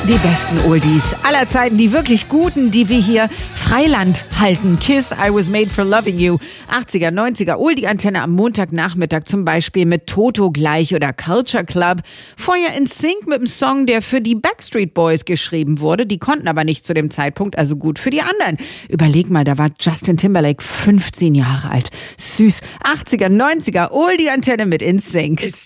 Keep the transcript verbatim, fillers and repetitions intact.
Die besten Oldies aller Zeiten, die wirklich guten, die wir hier Freiland halten. Kiss, I Was Made for Loving You. achtziger, neunziger, Oldie-Antenne am Montagnachmittag zum Beispiel mit Toto gleich oder Culture Club. Vorher in Sync mit einem Song, der für die Backstreet Boys geschrieben wurde. Die konnten aber nicht zu dem Zeitpunkt, also gut für die anderen. Überleg mal, da war Justin Timberlake fünfzehn Jahre alt. Süß. achtziger, neunziger, Oldie-Antenne mit In Sync.